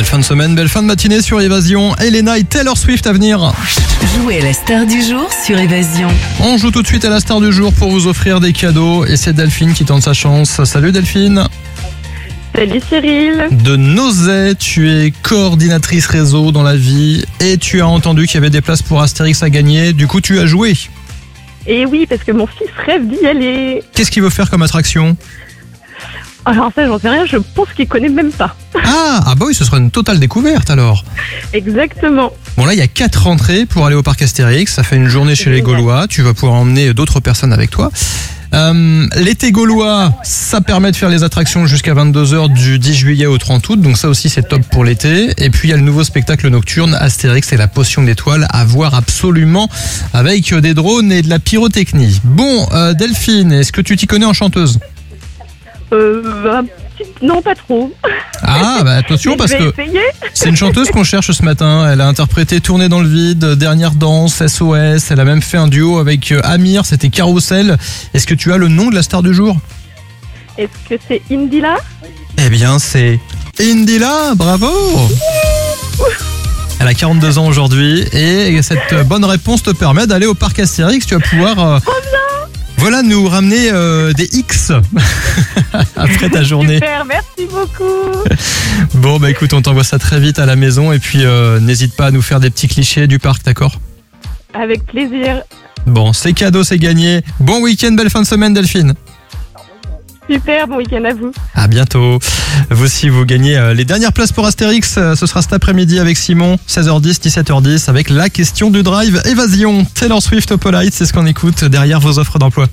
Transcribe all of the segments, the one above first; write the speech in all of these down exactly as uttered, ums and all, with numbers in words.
Belle fin de semaine, belle fin de matinée sur Évasion. Elena et Taylor Swift à venir. Jouez à la star du jour sur Évasion. On joue tout de suite à la star du jour pour vous offrir des cadeaux. Et c'est Delphine qui tente sa chance. Salut Delphine. Salut Cyril. De Nozay, tu es coordinatrice réseau dans la vie et tu as entendu qu'il y avait des places pour Astérix à gagner. Du coup, tu as joué. Et oui, parce que mon fils rêve d'y aller. Qu'est-ce qu'il veut faire comme attraction? Alors ça, j'en sais rien, je pense qu'il connaît même pas. Ah, ah bah oui, ce sera une totale découverte alors. Exactement. Bon là, il y a quatre entrées pour aller au parc Astérix. Ça fait une journée chez les Gaulois. Tu vas pouvoir emmener d'autres personnes avec toi. Euh, l'été gaulois, ça permet de faire les attractions jusqu'à vingt-deux heures du dix juillet au trente août, donc ça aussi c'est top pour l'été. Et puis il y a le nouveau spectacle nocturne Astérix et la potion d'étoiles à voir absolument avec des drones et de la pyrotechnie. Bon, euh, Delphine, est-ce que tu t'y connais en chanteuse? Euh, un petit... Non, pas trop. Ah, bah attention parce que essayer. c'est une chanteuse qu'on cherche ce matin. Elle a interprété Tourner dans le vide, Dernière danse, S O S. Elle a même fait un duo avec Amir, c'était Carousel. Est-ce que tu as le nom de la star du jour? Est-ce que c'est Indila? Eh bien, c'est Indila, bravo. Elle a quarante-deux ans aujourd'hui et cette bonne réponse te permet d'aller au parc Astérix. Tu vas pouvoir... Euh, oh non. Voilà, nous ramener euh, des X après ta journée. Super, merci beaucoup. Bon, bah écoute, on t'envoie ça très vite à la maison et puis euh, n'hésite pas à nous faire des petits clichés du parc, d'accord? Avec plaisir. Bon, c'est cadeau, c'est gagné. Bon week-end, belle fin de semaine, Delphine. Super, bon week-end à vous. À bientôt. Vous aussi, vous gagnez euh, les dernières places pour Astérix. Euh, ce sera cet après-midi avec Simon, seize heures dix, dix-sept heures dix, avec la question du drive Évasion. Taylor Swift au Polite, c'est ce qu'on écoute derrière vos offres d'emploi.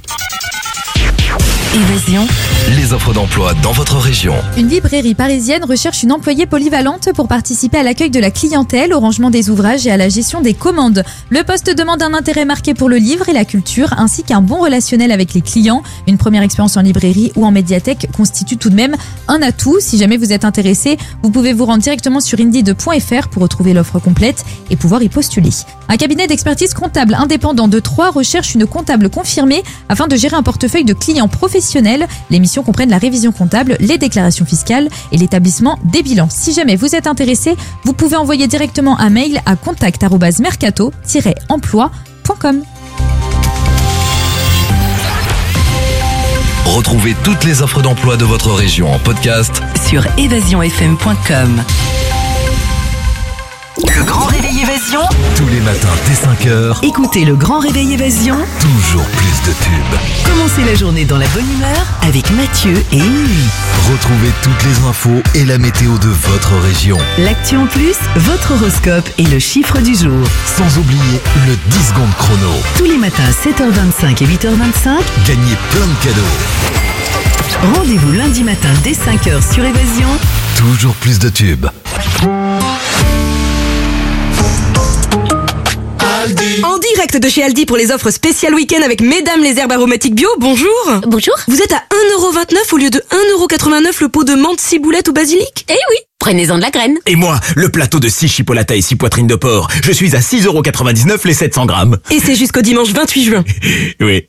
Évasion. Les offres d'emploi dans votre région. Une librairie parisienne recherche une employée polyvalente pour participer à l'accueil de la clientèle, au rangement des ouvrages et à la gestion des commandes. Le poste demande un intérêt marqué pour le livre et la culture, ainsi qu'un bon relationnel avec les clients. Une première expérience en librairie ou en médiathèque constitue tout de même un atout. Si jamais vous êtes intéressé, vous pouvez vous rendre directement sur indeed point f r pour retrouver l'offre complète et pouvoir y postuler. Un cabinet d'expertise comptable indépendant de Troyes recherche une comptable confirmée afin de gérer un portefeuille de clients professionnels. Les missions comprennent la révision comptable, les déclarations fiscales et l'établissement des bilans. Si jamais vous êtes intéressé, vous pouvez envoyer directement un mail à contact arobase mercato tiret emploi point com. Retrouvez toutes les offres d'emploi de votre région en podcast Sur évasion f m point com. Le Grand Réveil Évasion. tous les matins dès cinq heures. Écoutez le Grand Réveil Évasion. Toujours plus de tubes. Commencez la journée dans la bonne humeur avec Mathieu et Émilie. Retrouvez toutes les infos et la météo de votre région. L'actu en plus, votre horoscope et le chiffre du jour. Sans oublier le dix secondes chrono. Tous les matins à sept heures vingt-cinq et huit heures vingt-cinq. Gagnez plein de cadeaux. Rendez-vous lundi matin dès cinq heures sur Évasion. Toujours plus de tubes. En direct de chez Aldi pour les offres spéciales week-end avec Mesdames les herbes aromatiques bio, bonjour. Bonjour. Vous êtes à un euro vingt-neuf au lieu de un euro quatre-vingt-neuf le pot de menthe, ciboulette ou basilic? Eh oui, prenez-en de la graine. Et moi, le plateau de six chipolatas et six poitrines de porc. Je suis à six euros quatre-vingt-dix-neuf les sept cents grammes. Et c'est jusqu'au dimanche vingt-huit juin. Oui.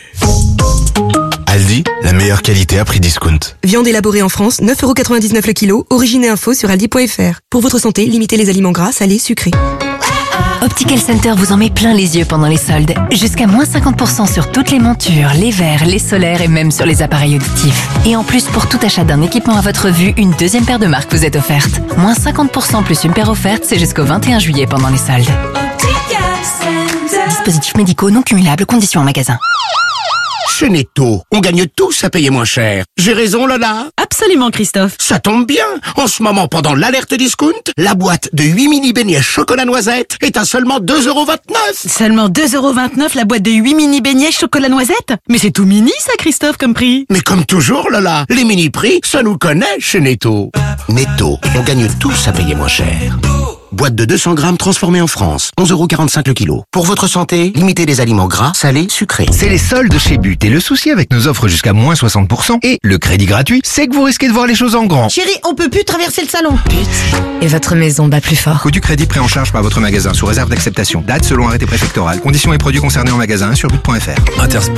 Aldi, la meilleure qualité à prix discount. Viande élaborée en France, neuf euros quatre-vingt-dix-neuf le kilo. Origine et info sur aldi point f r. Pour votre santé, limitez les aliments gras, salés, sucrés. Optical Center vous en met plein les yeux pendant les soldes. Jusqu'à moins cinquante pour cent sur toutes les montures, les verres, les solaires et même sur les appareils auditifs. Et en plus, pour tout achat d'un équipement à votre vue, une deuxième paire de marques vous est offerte. Moins cinquante pour cent plus une paire offerte, c'est jusqu'au vingt et un juillet pendant les soldes. Dispositifs médicaux non cumulables, conditions en magasin. Chez Netto, on gagne tous à payer moins cher. J'ai raison, Lola? Absolument, Christophe. Ça tombe bien. En ce moment, pendant l'alerte discount, la boîte de huit mini beignets chocolat noisette est à seulement deux euros vingt-neuf. Seulement deux euros vingt-neuf la boîte de huit mini beignets chocolat noisette? Mais c'est tout mini, ça, Christophe, comme prix. Mais comme toujours, Lola, les mini prix, ça nous connaît chez Netto. Netto, on gagne tous à payer moins cher. Boîte de deux cents grammes transformée en France, onze euros quarante-cinq le kilo. Pour votre santé, limitez les aliments gras, salés, sucrés. C'est les soldes chez But et le souci avec nos offres jusqu'à moins soixante pour cent et le crédit gratuit, c'est que vous risquez de voir les choses en grand. Chérie, on peut plus traverser le salon. Et votre maison bat plus fort. Coût du crédit pris en charge par votre magasin sous réserve d'acceptation. Date selon arrêté préfectoral. Conditions et produits concernés en magasin sur but point f r. Intersport.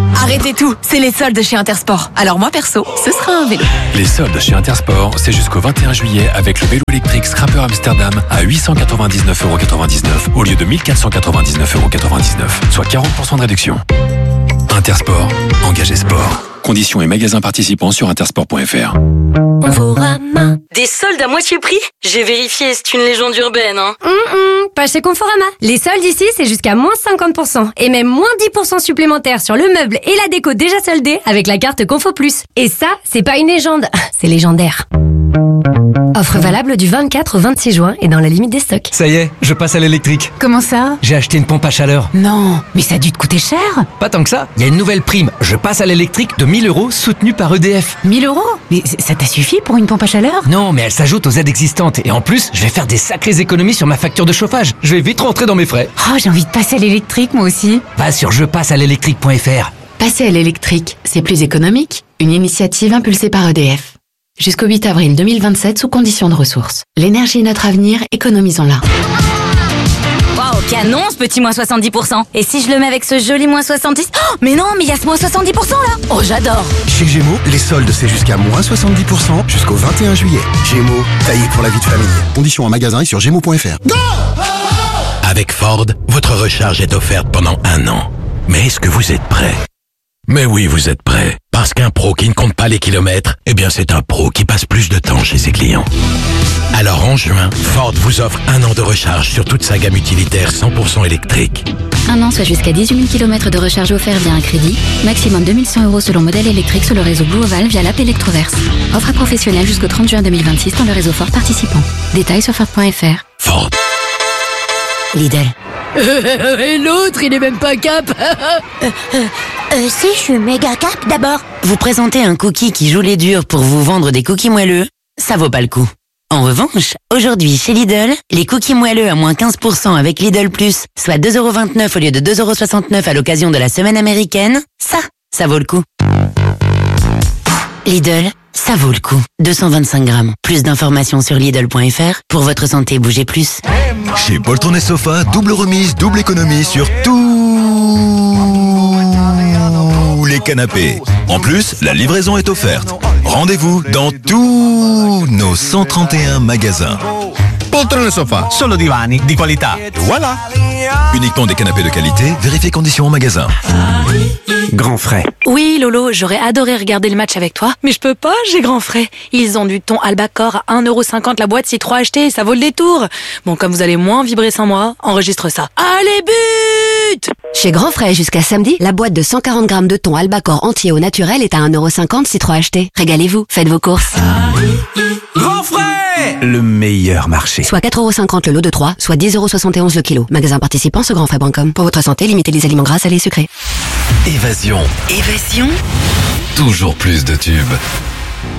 Arrêtez tout, c'est les soldes chez Intersport. Alors moi perso, ce sera un vélo. Les soldes chez Intersport, c'est jusqu'au vingt et un juillet avec le vélo électrique Scrapper Amsterdam à huit cent quatre-vingt-dix-neuf euros quatre-vingt-dix-neuf au lieu de mille quatre cent quatre-vingt-dix-neuf euros quatre-vingt-dix-neuf, soit quarante pour cent de réduction. Intersport, engagé sport. Conditions et magasins participants sur intersport point f r. Conforama. Des soldes à moitié prix? J'ai vérifié, c'est une légende urbaine, hein. Hum, hum, pas chez Conforama. Les soldes ici, c'est jusqu'à moins cinquante pour cent. Et même moins dix pour cent supplémentaires sur le meuble et la déco déjà soldés avec la carte Confo Plus. Et ça, c'est pas une légende, c'est légendaire. Offre valable du vingt-quatre au vingt-six juin et dans la limite des stocks. Ça y est, je passe à l'électrique. Comment ça? J'ai acheté une pompe à chaleur. Non, mais ça a dû te coûter cher. Pas tant que ça, il y a une nouvelle prime. Je passe à l'électrique de mille euros soutenue par E D F. mille euros? Mais ça t'a suffi pour une pompe à chaleur? Non, mais elle s'ajoute aux aides existantes. Et en plus, je vais faire des sacrées économies sur ma facture de chauffage. Je vais vite rentrer dans mes frais. Oh, j'ai envie de passer à l'électrique moi aussi. Va sur je passe à l'électrique point f r. Passer à l'électrique, c'est plus économique. Une initiative impulsée par E D F. Jusqu'au huit avril deux mille vingt-sept sous conditions de ressources. L'énergie est notre avenir, économisons-la. Waouh, canon ce petit moins soixante-dix pour cent. Et si je le mets avec ce joli moins soixante-dix? Oh, mais non, mais il y a ce moins soixante-dix pour cent là. Oh, j'adore. Chez Gémeaux, les soldes c'est jusqu'à moins soixante-dix pour cent jusqu'au vingt et un juillet. Gémeaux, taillé pour la vie de famille. Conditions en magasin et sur gémeaux point f r. Avec Ford, votre recharge est offerte pendant un an. Mais est-ce que vous êtes prêt? Mais oui, vous êtes prêt. Parce qu'un pro qui ne compte pas les kilomètres, eh bien c'est un pro qui passe plus de temps chez ses clients. Alors en juin, Ford vous offre un an de recharge sur toute sa gamme utilitaire cent pour cent électrique. Un an, soit jusqu'à dix-huit mille kilomètres de recharge offert via un crédit. Maximum deux mille cent euros selon modèle électrique sur le réseau Blue Oval via l'app Electroverse. Offre à professionnels jusqu'au trente juin deux mille vingt-six dans le réseau Ford participant. Détails sur Ford point f r. Ford. Lidl. Et l'autre, il est même pas cap. euh, euh, euh, si, je suis méga cap d'abord. Vous présentez un cookie qui joue les durs pour vous vendre des cookies moelleux, ça vaut pas le coup. En revanche, aujourd'hui chez Lidl, les cookies moelleux à moins quinze pour cent avec Lidl Plus, soit deux euros vingt-neuf au lieu de deux euros soixante-neuf à l'occasion de la semaine américaine, ça, ça vaut le coup. Lidl, ça vaut le coup. deux cent vingt-cinq grammes. Plus d'informations sur Lidl point f r. Pour votre santé, bougez plus. Chez Poltron et Sofa, double remise, double économie sur tous les canapés. En plus, la livraison est offerte. Rendez-vous dans tous nos cent trente et un magasins. Poltron e Sofa, solo divani di qualità. Voilà. Uniquement des canapés de qualité, vérifiez conditions en magasin. Grand frais. Oui, Lolo, j'aurais adoré regarder le match avec toi, mais je peux pas, j'ai grand frais. Ils ont du thon Albacor à un euro cinquante la boîte si trois achetés, ça vaut le détour. Bon, comme vous allez moins vibrer sans moi, enregistre ça. Allez, but! Chez Grand Frais, jusqu'à samedi, la boîte de cent quarante grammes de thon Albacor entier au naturel est à un euro cinquante si trois achetés. Régalez-vous, faites vos courses. Grand frais! Le meilleur marché. Soit quatre euros cinquante le lot de trois, soit dix euros soixante et onze le kilo. Magasin participant sur grandfrais point com. Pour votre santé, limitez les aliments gras, salés et sucrés. Évasion. Évasion. Toujours plus de tubes.